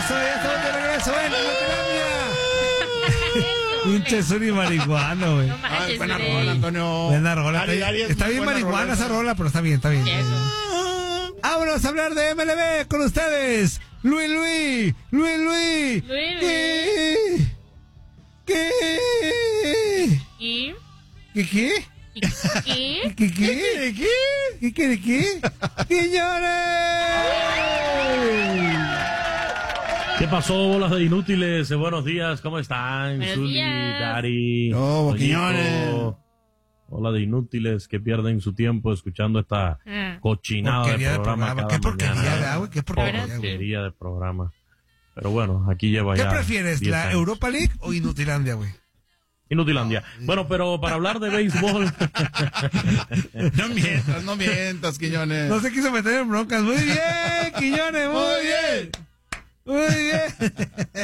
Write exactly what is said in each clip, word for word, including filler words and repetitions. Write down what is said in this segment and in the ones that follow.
regreso, ya estamos de regreso en Inutilandia. Pinche Suri marihuana, güey. No manches, Ay, buena güey. rola, Antonio. Buena rola. Dari, Está, Dari, es está muy bien buena marihuana rola esa esa. rola, pero está bien, está bien. Eso. Vámonos a hablar de M L B con ustedes. Luis Luis, Luis Luis. Luis, ¿Qué? ¿Qué? ¿Y? ¿Qué qué? ¿Y? ¿Qué qué? ¿Qué qué? ¿Qué qué de qué? ¡Quiñones! ¿Qué pasó, bolas de inútiles? Buenos días, ¿cómo están? Buenos Zuli, días. Dari, No, Toñito. Quiñones. Hola de inútiles que pierden su tiempo escuchando esta Ah. cochinada Porquería de de programa. programa. cada ¿Qué porquería, mañana. verdad, güey? ¿Qué porquería, güey? Porquería de programa. Pero bueno, aquí lleva ¿Qué ya prefieres, diez la años. Europa League o Inutilandia, güey? Inutilandia. Bueno, pero para hablar de béisbol, No mientas, no mientas, Quiñones. No se quiso meter en broncas. Muy bien, Quiñones, muy bien. Muy bien.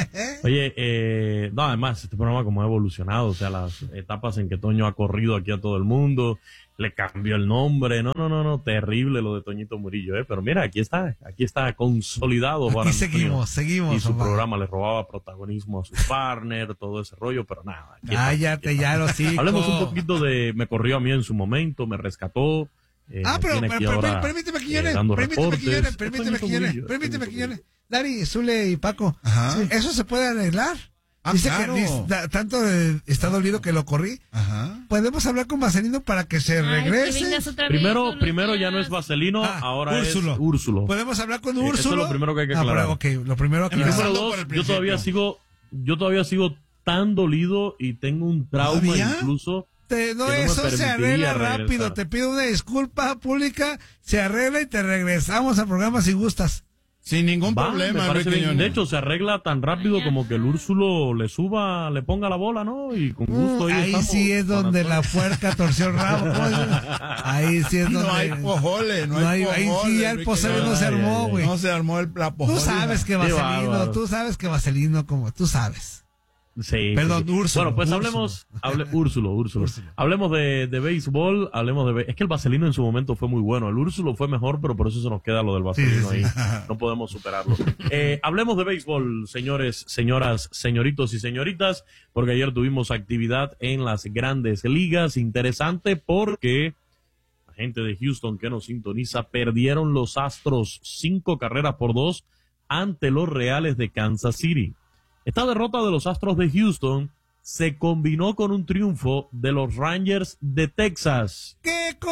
oye, eh, no, además este programa como ha evolucionado, o sea, las etapas en que Toño ha corrido aquí a todo el mundo, le cambió el nombre, no, no, no, no, terrible lo de Toñito Murillo, eh, pero mira, aquí está, aquí está consolidado. Juan Aquí Antonio. seguimos, seguimos. Y su papá. programa le robaba protagonismo a su partner, todo ese rollo, pero nada. aquí está, Cállate, aquí está. ya lo sigo. Hablemos un poquito de, me corrió a mí en su momento, me rescató. Eh, Ah, me pero, tiene pero, aquí pero, ahora, permíteme, eh, Quiñones, dando permíteme, reportes. Quiñones, Es permíteme, Toñito Quiñones, Murillo, es permíteme, Toñito Quiñones. Murillo. Dari, Zule y Paco, Ajá. ¿eso se puede arreglar? Ah, Dice claro. que dis- da- tanto eh, está dolido que lo corrí. Ajá. ¿Podemos hablar con Vaselino para que se Ay, que regrese? vengas otra vez Primero, todos los primero ya no días. es Vaselino, Ah, ahora Úrsulo. es Úrsulo. ¿Podemos hablar con Eh, eso es Úrsulo? lo primero que hay que Ah, pero, aclarar. ok, lo primero que Y Empezando número dos, por el yo todavía principio. sigo, yo todavía sigo tan dolido y tengo un trauma ¿Todavía? incluso. Te- no, que no me eso se permitiría arregla regresar. rápido. Te pido una disculpa pública, se arregla y te regresamos al programa si gustas. Sin ningún Va, problema, me parece Enrique bien. Quiñones. De hecho, se arregla tan rápido Ay, como que el Úrsulo le suba, le ponga la bola, ¿no? Y con gusto Mm, ahí, ahí estamos, sí es Juan donde Antonio. la puerca torció el rabo. ¿cómo es? Ahí sí es donde... No hay pojole, no, No hay hay- ahí sí pojole. ya el Enrique pozole no Quiñones. se Ay, armó, ay, ay. güey. No se armó el, la pojole. Tú sabes que Qué Vaselino, bárbaro. tú sabes que Vaselino como, tú sabes. Sí, Perdón, sí, sí. Úrsulo, Bueno, pues Úrsulo. hablemos, hable, Úrsulo, Úrsulo. Úrsulo. Hablemos de, de béisbol, hablemos de, be- es que el Vaselino en su momento fue muy bueno, el Úrsulo fue mejor, pero por eso se nos queda lo del Vaselino Sí, sí, sí. ahí, no podemos superarlo. Eh, hablemos de béisbol, señores, señoras, señoritos y señoritas, porque ayer tuvimos actividad en las grandes ligas, interesante porque la gente de Houston que nos sintoniza perdieron los Astros cinco carreras por dos ante los Reales de Kansas City. Esta derrota de los Astros de Houston se combinó con un triunfo de los Rangers de Texas. ¿Qué